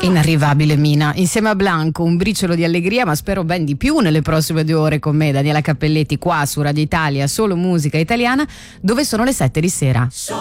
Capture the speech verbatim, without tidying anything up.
Inarrivabile Mina, insieme a Blanco, un briciolo di allegria, ma spero ben di più nelle prossime due ore con me, Daniela Cappelletti, qua su Radio Italia, solo musica italiana, dove sono le sette di sera.